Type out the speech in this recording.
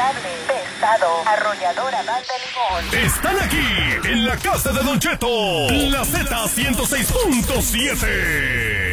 Innombrable, Pesado, Arrolladora Banda Limón. Están aquí, en la casa de Don Cheto, la Z106.7.